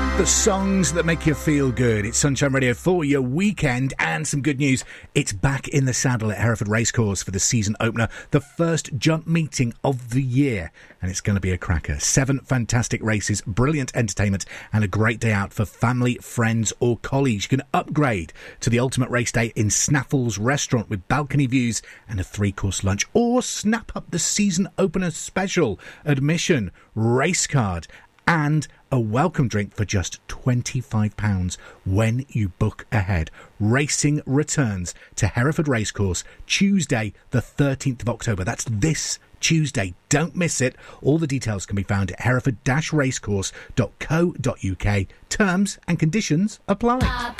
The songs that make you feel good. It's Sunshine Radio for your weekend, and some good news. It's back in the saddle at Hereford Racecourse for the season opener, the first jump meeting of the year, and it's going to be a cracker. 7 fantastic races, brilliant entertainment, and a great day out for family, friends or colleagues. You can upgrade to the ultimate race day in Snaffle's restaurant with balcony views and a 3-course lunch, or snap up the season opener special, admission, race card and a welcome drink for just £25 when you book ahead. Racing returns to Hereford Racecourse Tuesday the 13th of October. That's this Tuesday. Don't miss it. All the details can be found at hereford-racecourse.co.uk. Terms and conditions apply.